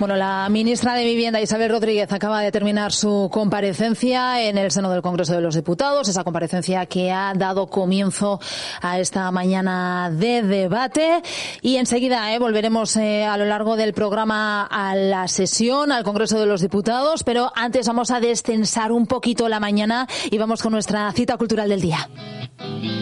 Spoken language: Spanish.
Bueno, la ministra de Vivienda, Isabel Rodríguez, acaba de terminar su comparecencia en el seno del Congreso de los Diputados, esa comparecencia que ha dado comienzo a esta mañana de debate. Y enseguida volveremos a lo largo del programa a la sesión, al Congreso de los Diputados, pero antes vamos a descensar un poquito la mañana y vamos con nuestra cita cultural del día.